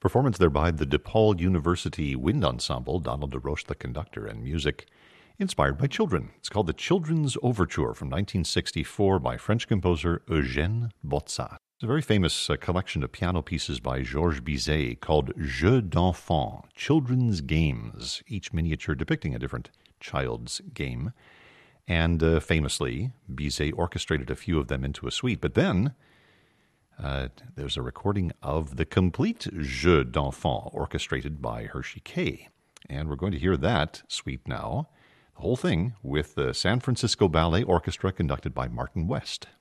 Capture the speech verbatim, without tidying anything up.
Performance there by the DePaul University Wind Ensemble, Donald DeRoche the conductor, and music inspired by children. It's called the Children's Overture from nineteen sixty-four by French composer Eugène Botsat. It's a very famous uh, collection of piano pieces by Georges Bizet called Jeux d'enfants, Children's Games, each miniature depicting a different child's game. And uh, famously, Bizet orchestrated a few of them into a suite. But then uh, there's a recording of the complete Jeux d'enfants orchestrated by Hershey Kay. And we're going to hear that suite now, the whole thing with the San Francisco Ballet Orchestra conducted by Martin West.